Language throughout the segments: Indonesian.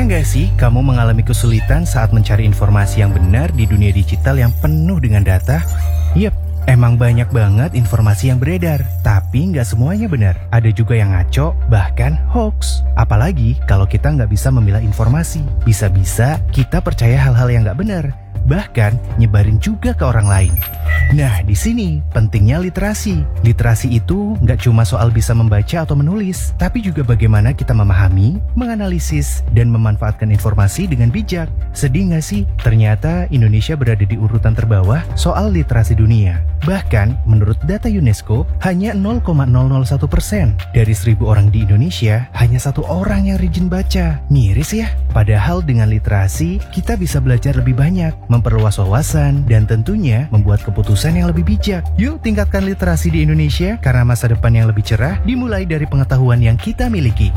Pernah nggak sih kamu mengalami kesulitan saat mencari informasi yang benar di dunia digital yang penuh dengan data? Yep, emang banyak banget informasi yang beredar, tapi nggak semuanya benar. Ada juga yang ngaco, bahkan hoax. Apalagi kalau kita nggak bisa memilah informasi. Bisa-bisa kita percaya hal-hal yang nggak benar, bahkan nyebarin juga ke orang lain. Nah, di sini pentingnya literasi. Literasi itu nggak cuma soal bisa membaca atau menulis, tapi juga bagaimana kita memahami, menganalisis, dan memanfaatkan informasi dengan bijak. Sedih nggak sih? Ternyata Indonesia berada di urutan terbawah soal literasi dunia. Bahkan, menurut data UNESCO, hanya 0,001% dari 1.000 orang di Indonesia, hanya 1 orang yang rajin baca. Miris ya? Padahal dengan literasi, kita bisa belajar lebih banyak, memperluas wawasan, dan tentunya membuat keputusan yang lebih bijak. Yuk tingkatkan literasi di Indonesia, karena masa depan yang lebih cerah dimulai dari pengetahuan yang kita miliki.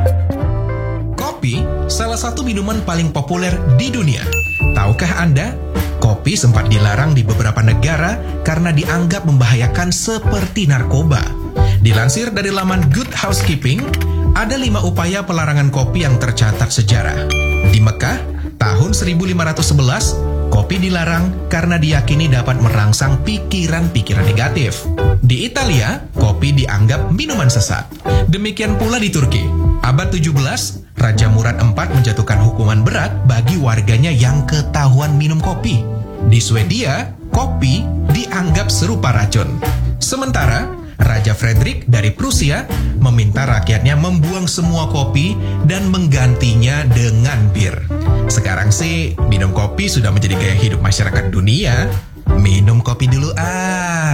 Kopi, salah satu minuman paling populer di dunia. Tahukah Anda? Kopi sempat dilarang di beberapa negara karena dianggap membahayakan seperti narkoba. Dilansir dari laman Good Housekeeping, ada 5 upaya pelarangan kopi yang tercatat sejarah. Di Mekah, tahun 1511, kopi dilarang karena diyakini dapat merangsang pikiran-pikiran negatif. Di Italia, kopi dianggap minuman sesat. Demikian pula di Turki. Abad 17, Raja Murad IV menjatuhkan hukuman berat bagi warganya yang ketahuan minum kopi. Di Swedia, kopi dianggap serupa racun. Sementara, Raja Frederick dari Prusia meminta rakyatnya membuang semua kopi dan menggantinya dengan bir. Sekarang sih, minum kopi sudah menjadi gaya hidup masyarakat dunia. Minum kopi dulu